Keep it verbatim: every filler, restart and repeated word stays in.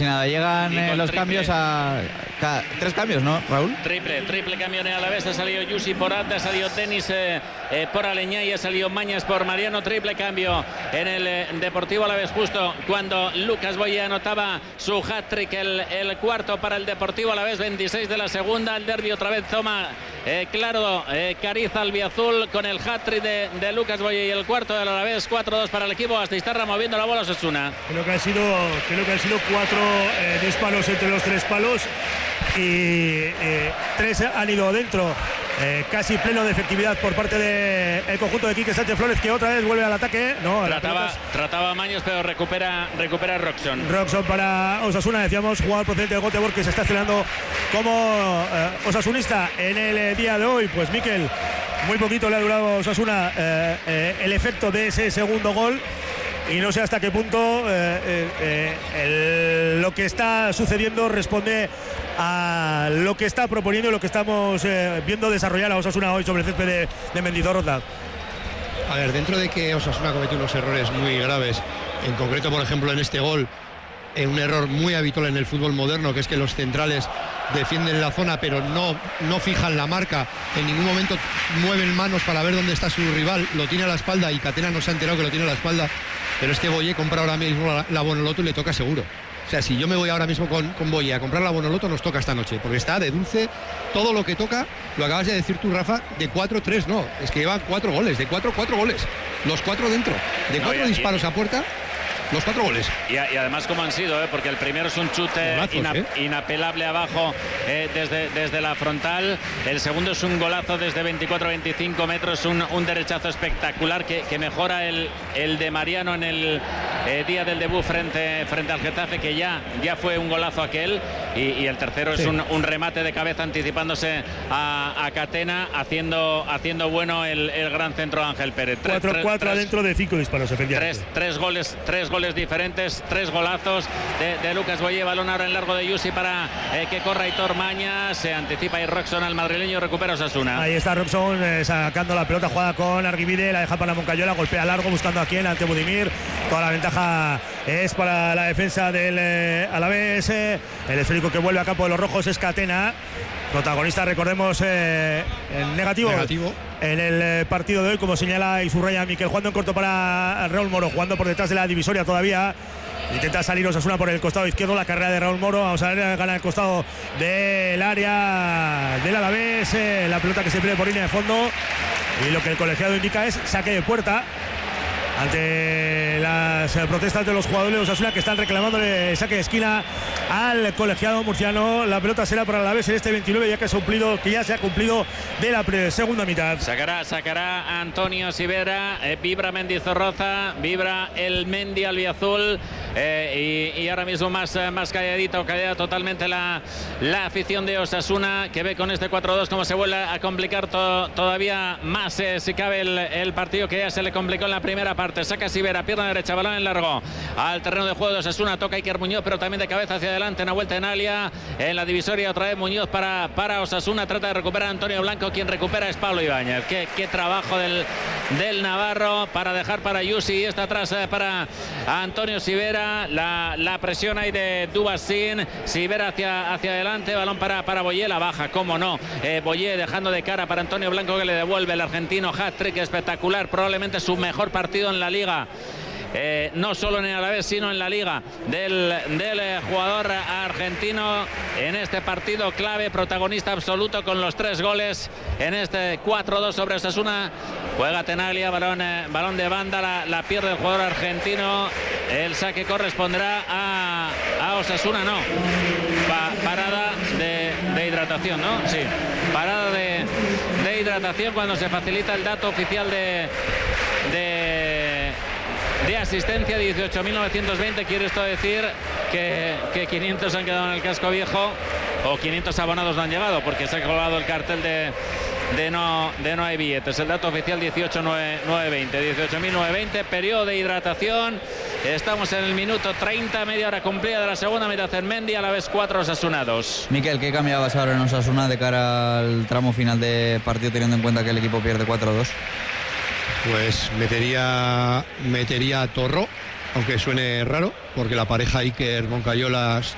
nada, llegan eh, los triple. cambios a... Ca, tres cambios, ¿no, Raúl? Triple, triple cambio en el Alavés. Ha salido Yusi por Adda, ha salido Denis eh, eh, por Aleñá y ha salido Mañas por Mariano. Triple cambio en el eh, Deportivo Alavés justo cuando Lucas Boye anotaba su hat-trick, el, el cuarto para el Deportivo Alavés, veintiséis de la segunda. El derbi otra vez toma eh, claro eh, cariz albiazul con el hat-trick de, de Lucas Boye y el cuarto del Alavés. Cuatro dos para el equipo. Astiizarra moviendo la bola a Osasuna. Creo que han sido, creo que han sido cuatro eh, disparos entre los tres palos y eh, tres han ido dentro. Eh, casi pleno de efectividad por parte del conjunto de Quique Sánchez Flores, que otra vez vuelve al ataque. No, trataba, trataba a Maños, pero recupera, recupera Roxon. Roxon para Osasuna, decíamos, jugador procedente de Göteborg que se está estrenando como eh, osasunista en el día de hoy. Pues Mikel, muy poquito le ha durado a Osasuna eh, eh, el efecto de ese segundo gol. Y no sé hasta qué punto eh, eh, el, lo que está sucediendo responde a lo que está proponiendo y lo que estamos eh, viendo desarrollar a Osasuna hoy sobre el césped de, de Mendizorroza. A ver, dentro de que Osasuna cometió unos errores muy graves, en concreto, por ejemplo, en este gol, en un error muy habitual en el fútbol moderno, que es que los centrales defienden la zona pero no, no fijan la marca, en ningún momento mueven manos para ver dónde está su rival, lo tiene a la espalda y Catena no se ha enterado que lo tiene a la espalda, pero es que Boye compra ahora mismo la, la Bonoloto y le toca seguro. O sea, si yo me voy ahora mismo con, con Boye a comprar la Bonoloto, nos toca esta noche, porque está de dulce todo lo que toca. Lo acabas de decir tú, Rafa, de cuatro tres, no, es que llevan cuatro goles, de cuatro, cuatro goles, los cuatro dentro, de cuatro no, disparos a puerta. Los cuatro goles. Y, y además cómo han sido, ¿eh? Porque el primero es un chute Golazos, ina, ¿eh? inapelable abajo eh, desde, desde la frontal. El segundo es un golazo desde veinticuatro a veinticinco metros, un, un derechazo espectacular que, que mejora el, el de Mariano en el eh, día del debut frente, frente al Getafe, que ya, ya fue un golazo aquel. Y, y el tercero sí. es un, un remate de cabeza anticipándose a, a Catena, haciendo, haciendo bueno el, el gran centro de Ángel Pérez. cuatro cuatro adentro de cinco disparos, efectivamente. Tres, tres goles, tres goles diferentes, tres golazos de, de Lucas Boye. Balón ahora en largo de Yusi para eh, que corra Aitor Mañas, se anticipa y Roxon al madrileño, recupera Osasuna. Ahí está Roxon eh, sacando la pelota, jugada con Arguibide, la deja para Moncayola, golpea largo buscando a quien, ante Budimir. Toda la ventaja es para la defensa del eh, Alavés. Eh, el esférico que vuelve a campo de los rojos es Catena, protagonista, recordemos, eh, en negativo, negativo en el eh, partido de hoy, como señala y subraya Miquel, jugando en corto para Raúl Moro, jugando por detrás de la divisoria todavía. Intenta salir Osasuna por el costado izquierdo, la carrera de Raúl Moro. Vamos a ver, gana el costado del área del Alavés, eh, la pelota que se pierde por línea de fondo, y lo que el colegiado indica es saque de puerta ante las protestas de los jugadores de Osasuna, que están reclamando el saque de esquina al colegiado murciano. La pelota será para el Alavés en este veintinueve, ya que, cumplido, que ya se ha cumplido de la segunda mitad. Sacará, sacará Antonio Sivera, eh, vibra Mendizorroza, vibra el Mendi albiazul, eh, y, y ahora mismo más, más calladita o callada totalmente la, la afición de Osasuna, que ve con este cuatro dos como se vuelve a complicar to, todavía más, eh, si cabe, el, el partido que ya se le complicó en la primera parte. Saca Sivera, pierna derecha, balón en largo al terreno de juego de Osasuna, toca Iker Muñoz, pero también de cabeza hacia adelante, una vuelta en alia en la divisoria, otra vez Muñoz para, para Osasuna, trata de recuperar a Antonio Blanco, quien recupera es Pablo Ibáñez. Qué, qué trabajo del, del Navarro para dejar para Yusi, y está atrás eh, para Antonio Sivera, la, la presión ahí de Dubasín, Sivera hacia, hacia adelante, balón para, para Boye, la baja, cómo no, eh, Boye dejando de cara para Antonio Blanco, que le devuelve el argentino, hat-trick espectacular, probablemente su mejor partido en la liga. Eh, no solo en el Alavés, sino en la liga del, del eh, jugador argentino en este partido clave, protagonista absoluto con los tres goles en este cuatro dos sobre Osasuna. Juega Tenaglia, balón, eh, balón de banda, la, la pierde el jugador argentino, el saque corresponderá a, a Osasuna, no, pa, parada de, de hidratación, ¿no? Sí, parada de, de hidratación cuando se facilita el dato oficial de de de asistencia, dieciocho mil novecientos veinte. Quiere esto decir que, que quinientos han quedado en el casco viejo, o quinientos abonados no han llegado, porque se ha colgado el cartel de, de, no, de no hay billetes. El dato oficial dieciocho mil novecientos veinte, dieciocho mil novecientos veinte, periodo de hidratación. Estamos en el minuto treinta, media hora cumplida de la segunda mitad en Mendy, a la vez cuatro, Osasuna dos. Miquel, ¿qué cambiabas ahora en Osasuna de cara al tramo final de partido, teniendo en cuenta que el equipo pierde cuatro dos? Pues metería, metería a Torro, aunque suene raro, porque la pareja Iker Moncayola